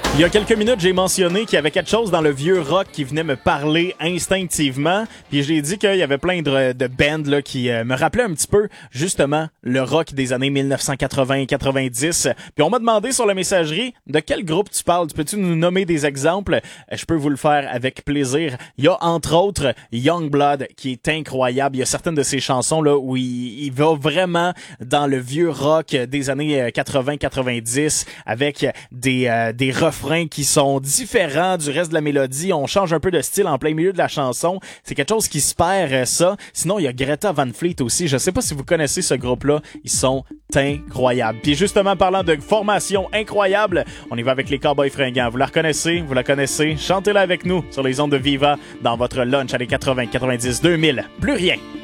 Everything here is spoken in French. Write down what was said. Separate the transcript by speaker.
Speaker 1: Il y a quelques minutes, j'ai mentionné qu'il y avait quelque chose dans le vieux rock qui venait me parler instinctivement. Puis j'ai dit qu'il y avait plein de bands là, qui me rappelaient un petit peu, justement, le rock des années 1980-90. Puis on m'a demandé sur la messagerie, de quel groupe tu parles? Peux-tu nous nommer des exemples? Je peux vous le faire avec plaisir. Il y a entre autres Youngblood qui est incroyable. Il y a certaines de ses chansons là où il va vraiment dans le vieux rock des années 80-90 avec des refrains qui sont différents du reste de la mélodie. On change un peu de style en plein milieu de la chanson. C'est quelque chose qui se perd, ça. Sinon, il y a Greta Van Fleet aussi. Je sais pas si vous connaissez ce groupe-là. Ils sont incroyables. Puis justement, parlant de formation incroyable, on y va avec les Cowboys Fringants. Vous la reconnaissez? Vous la connaissez? Chantez-la avec nous sur les ondes de Viva dans votre lunch à les 80, 90, 2000. Plus rien.